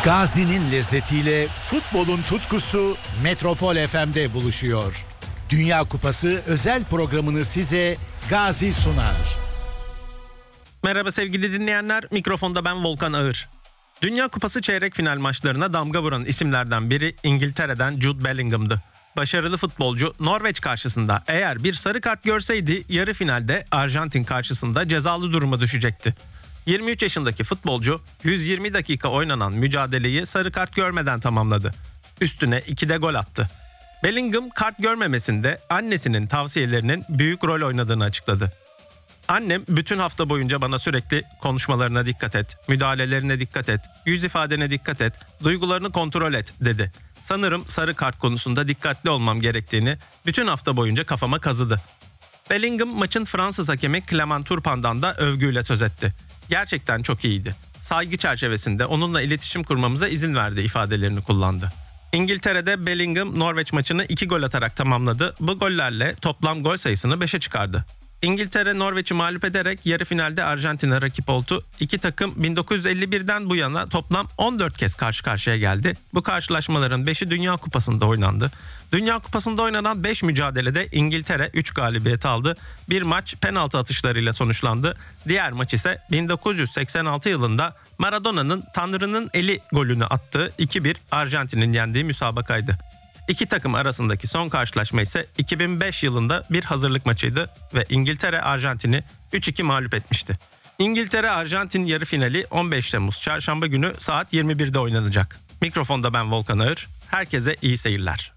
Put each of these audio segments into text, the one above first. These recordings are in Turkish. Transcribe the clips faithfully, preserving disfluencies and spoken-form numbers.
Gazi'nin lezzetiyle futbolun tutkusu Metropol F M'de buluşuyor. Dünya Kupası özel programını size Gazi sunar. Merhaba sevgili dinleyenler, mikrofonda ben Volkan Ağır. Dünya Kupası çeyrek final maçlarına damga vuran isimlerden biri İngiltere'den Jude Bellingham'dı. Başarılı futbolcu Norveç karşısında eğer bir sarı kart görseydi yarı finalde Arjantin karşısında cezalı duruma düşecekti. yirmi üç yaşındaki futbolcu yüz yirmi dakika oynanan mücadeleyi sarı kart görmeden tamamladı. Üstüne iki de gol attı. Bellingham kart görmemesinde annesinin tavsiyelerinin büyük rol oynadığını açıkladı. "Annem bütün hafta boyunca bana sürekli konuşmalarına dikkat et, müdahalelerine dikkat et, yüz ifadene dikkat et, duygularını kontrol et" dedi. "Sanırım sarı kart konusunda dikkatli olmam gerektiğini bütün hafta boyunca kafama kazıdı." Bellingham maçın Fransız hakemi Clement Turpin'dan da övgüyle söz etti. "Gerçekten çok iyiydi. Saygı çerçevesinde onunla iletişim kurmamıza izin verdi" ifadelerini kullandı. İngiltere'de Bellingham Norveç maçını iki gol atarak tamamladı. Bu gollerle toplam gol sayısını beşe çıkardı. İngiltere Norveç'i mağlup ederek yarı finalde Arjantin'e rakip oldu. İki takım bin dokuz yüz elli birden bu yana toplam on dört kez karşı karşıya geldi. Bu karşılaşmaların beşi Dünya Kupası'nda oynandı. Dünya Kupası'nda oynanan beş mücadelede İngiltere üç galibiyet aldı. Bir maç penaltı atışlarıyla sonuçlandı. Diğer maç ise bin dokuz yüz seksen altı yılında Maradona'nın Tanrı'nın eli golünü attığı iki bir Arjantin'in yendiği müsabakaydı. İki takım arasındaki son karşılaşma ise iki bin beş yılında bir hazırlık maçıydı ve İngiltere Arjantin'i üç iki mağlup etmişti. İngiltere-Arjantin yarı finali on beş Temmuz Çarşamba günü saat yirmi birde oynanacak. Mikrofonda ben Volkan Ağır. Herkese iyi seyirler.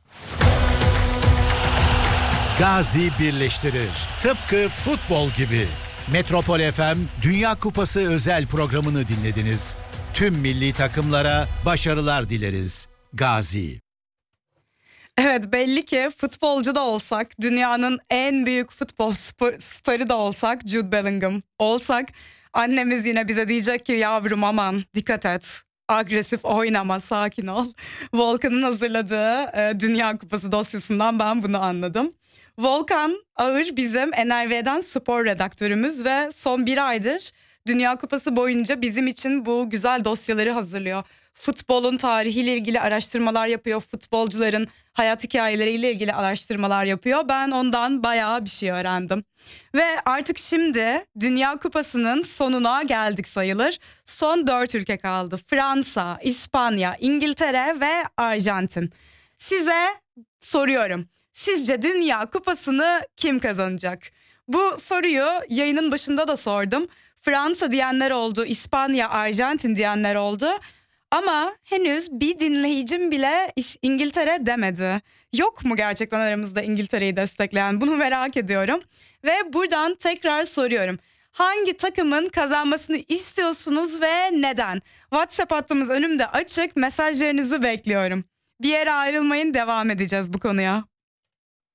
Gazi birleştirir. Tıpkı futbol gibi. Metropol F M Dünya Kupası özel programını dinlediniz. Tüm milli takımlara başarılar dileriz. Gazi. Evet, belli ki futbolcu da olsak, dünyanın en büyük futbol starı da olsak, Jude Bellingham olsak, annemiz yine bize diyecek ki yavrum aman dikkat et, agresif oynama, sakin ol. Volkan'ın hazırladığı e, Dünya Kupası dosyasından ben bunu anladım. Volkan Ağır bizim N R V'den spor redaktörümüz ve son bir aydır Dünya Kupası boyunca bizim için bu güzel dosyaları hazırlıyor. Futbolun tarihiyle ilgili araştırmalar yapıyor, futbolcuların hayat hikayeleriyle ilgili araştırmalar yapıyor. Ben ondan bayağı bir şey öğrendim. Ve artık şimdi Dünya Kupası'nın sonuna geldik sayılır. Son dört ülke kaldı: Fransa, İspanya, İngiltere ve Arjantin. Size soruyorum. Sizce Dünya Kupası'nı kim kazanacak? Bu soruyu yayının başında da sordum. Fransa diyenler oldu, İspanya, Arjantin diyenler oldu. Ama henüz bir dinleyicim bile İngiltere demedi. Yok mu gerçekten aramızda İngiltere'yi destekleyen? Bunu merak ediyorum. Ve buradan tekrar soruyorum. Hangi takımın kazanmasını istiyorsunuz ve neden? WhatsApp hattımız önümde açık. Mesajlarınızı bekliyorum. Bir yere ayrılmayın, devam edeceğiz bu konuya.